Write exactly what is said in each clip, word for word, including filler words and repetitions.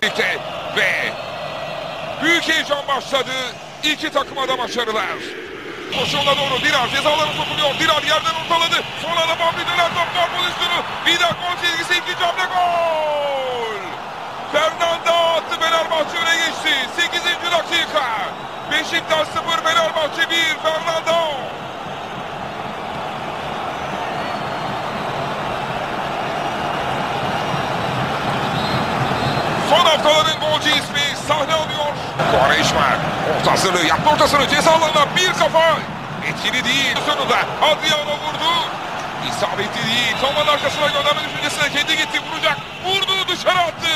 Ve büyük heyecan başladı. İki takıma da başarılar. Koşuğuna doğru Dirar cezalarına sokuluyor. Dirar yerden ortaladı. Sonra da Fabri döner top gol pozisyonu. Bir daha gol çizgisi, ikinci hamle gol. Fernanda attı, Fenerbahçe öne geçti. sekizinci dakika. Beşiktaş sıfır, Fenerbahçe bir. Fernanda. Son haftaların golcü ismi sahne alıyor. Quaresma orta hazırlığı yaptı, ortasını ceza alanına bir kafa. Etkili değil. Sonunda Adriano vurdu. İsabetli değil. Toman arkasına gönderme düşüncesine kendi gitti. Vuracak. Vurdu, dışarı attı.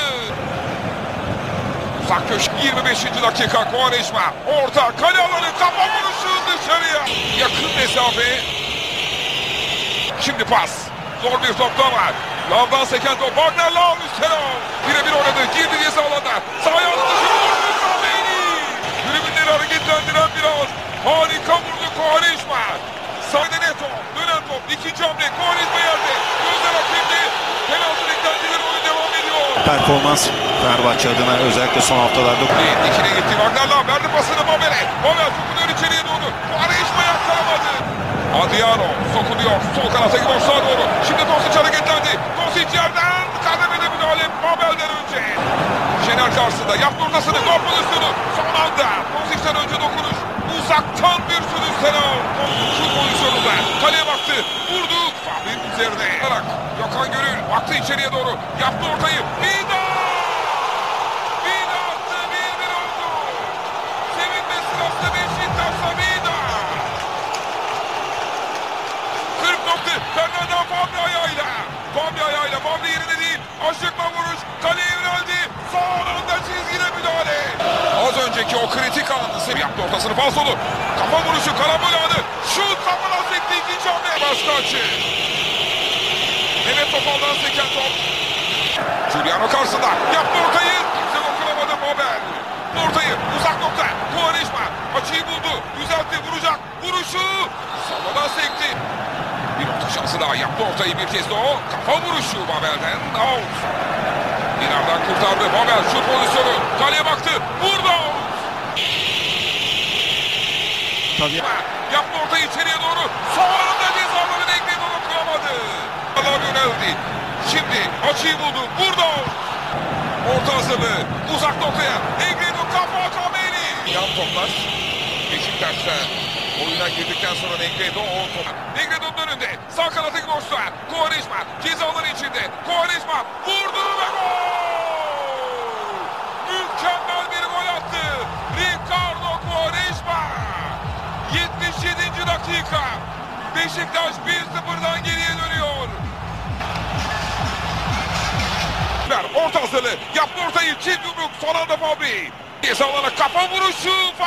Uzak köşe yirmi beşinci dakika. Quaresma orta kale alanı, kafa vuruşu dışarıya. Yakın mesafe. Şimdi pas. Zor bir top da var. Lavdan seken top. Wagner Lav üstüne. Birebir oynadı. Girdi ceza alanına. Sahaya attı. Tribünleri hareketlendiren biraz. Harika vurdu Quaresma. Sahne Neto. Dönen top. İkinci hamle. Quaresma yerde. Gözler hakemde. Penaltı beklentileri, oyun devam ediyor. Performans Fenerbahçe adına özellikle son haftalarda. Dikine gitti. Wagner Lav verdi pasını Babel'e. Babel sokuluyor içeriye doğru. Quaresma yakalamadı. Adriano sokuluyor. Sol kanata gidiyor sağa doğru. Şimdi Dosic hareketlendi. Dosic yerden kademede müdahale Babel'den önce. Şener karşısında yaptı ortasını. Gol pozisyonu. Son anda Dosic'ten önce dokunuş. Uzaktan bir sürüş Selam. Şu pozisyonunda kaleye baktı. Vurdu. Fahri'nin üzerine. Gökhan Gönül baktı içeriye doğru. Yaptı ortayı. Vida! Vida attı. bir bir oldu. Sevinme sırası Beşiktaş'ta Vida. kırk nokta. Fernanda Fabri ayağıyla. Fabri ayağıyla. Fabri yerine değil. Aşıkma vuruş. Kaleye yöneldi. Son anda çizgide müdahale. Az önceki o kritik anını sev yaptı ortasını. Falsolu. Kafa vuruşu. Karambol anı. Şut kafadan sekti. İkinci hamle. Başka açı. Mehmet Topal'dan seken top. Giuliano karşısında. Yaptı ortayı. Kimse dokunamadı Babel. Ortayı. Uzak nokta. Quaresma. Açıyı buldu. Düzeltti. Vuracak. Vuruşu. Savadan sekti. Bir orta şansı daha. Yaptı ortayı bir kez de o. Kafa vuruşu Babel'den. Out. Dinar'dan kurtardı. Babel şut pozisyonu. Kaleye baktı. Vurdu. Tabii. Yaptı ortayı içeriye doğru. Son anda cezalarını ekledi. Onu kıramadı. Allah yöneldi. Şimdi açıyı buldu. Vurdu. Orta hazırlığı. Uzak noktaya. Negredo kafa Kameri. Yan toplar. Beşiktaş'ta oyuna girdikten sonra Negredo o top. Negredo'nun önünde. Sağ kanatı Gnos'ta. Quaresma cezaları içinde. Quaresma vurdu ve gol! Mükemmel bir gol attı. Ricardo Quaresma. yetmiş yedinci dakika. Beşiktaş bir sıfırdan geriye dönüyor. Orta hazırlığı. Yaptı ortayı. Çift yumruk. Son anda Fabri. Cezalara kafa vuruşu.